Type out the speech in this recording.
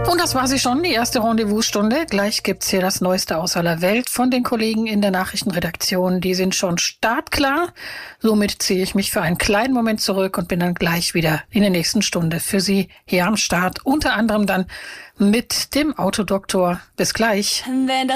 Und das war sie schon, die erste Rendezvous-Stunde. Gleich gibt's hier das Neueste aus aller Welt von den Kollegen in der Nachrichtenredaktion. Die sind schon startklar. Somit ziehe ich mich für einen kleinen Moment zurück und bin dann gleich wieder in der nächsten Stunde für Sie hier am Start. Unter anderem dann mit dem Autodoktor. Bis gleich. Wenn das